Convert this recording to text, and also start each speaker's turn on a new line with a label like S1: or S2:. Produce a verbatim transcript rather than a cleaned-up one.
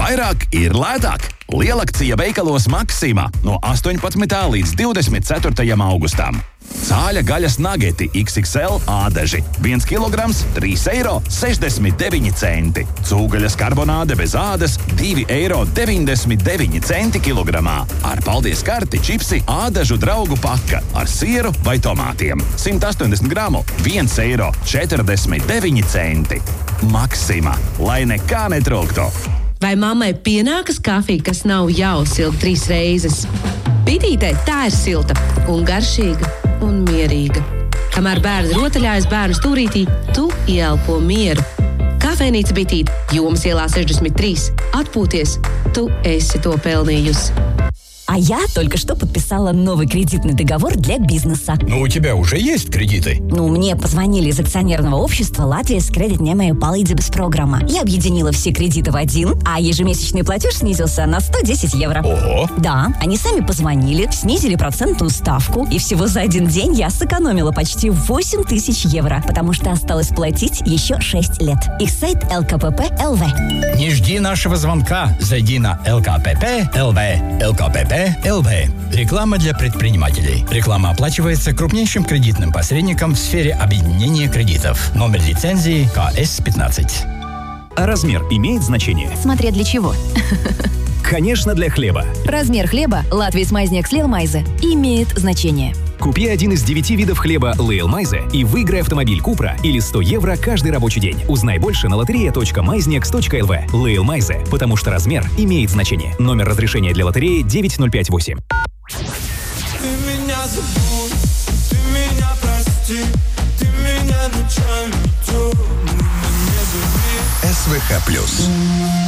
S1: vairāk ir lētāk. Lielakcija veikalos Maxima no astoņpadsmitā līdz divdesmit ceturtajam augustam. Cāļa gaļas nageti iks iks el ādaži. viens kilograms, trīs eiro sešdesmit deviņi centi. Cūgaļas karbonāde bez ādas, divi eiro deviņdesmit deviņi centi kilogramā. Ar paldies karti čipsi ādažu draugu paka ar sieru vai tomātiem. simt astoņdesmit gramu, viens eiro četrdesmit deviņi centi. Maxima, lai nekā netrūktu.
S2: Vai mammai pienākas kafija, kas nav jau silta trīs reizes? Bitītē tā ir silta un garšīga un mierīga. Kamēr bērni rotaļājas bērnu stūrītī, tu ieelpo mieru. Kafejnīca Bitīt, Jomas ielā sešdesmit trīs. Atpūties, tu esi to pelnījusi.
S3: А я только что подписала новый кредитный договор для бизнеса.
S4: Но у тебя уже есть кредиты?
S3: Ну, мне позвонили из акционерного общества Латвийс Кредит Ņēmēju palīdzības программа. Я объединила все кредиты в один, а ежемесячный платеж снизился на сто десять евро.
S4: Ого!
S3: Да, они сами позвонили, снизили процентную ставку, и всего за один день я сэкономила почти восемь тысяч евро, потому что осталось платить еще шесть лет. Их сайт эл ка пэ пэ точка эл ви.
S4: Не жди нашего звонка. Зайди на эл ка пэ пэ точка эл ви. эл ка пэ пэ точка эл ви. Реклама для предпринимателей. Реклама оплачивается крупнейшим кредитным посредником в сфере объединения кредитов. Номер лицензии ка эс пятнадцать.
S5: А размер имеет значение?
S6: Смотря для чего.
S5: Конечно, для хлеба.
S6: Размер хлеба Латвийс Маiznieks Lielmaize имеет значение.
S5: Купи один из девяти видов хлеба Lielmaize и выиграй автомобиль Купра или сто евро каждый рабочий день. Узнай больше на лотерея точка maiznieks точка эл ви. Lielmaize, потому что размер имеет значение. Номер разрешения для лотереи девять ноль пять восемь.
S7: Ты меня забудь, ты меня прости, ты меня ночами темными не зови.
S8: эс вэ ха плюс.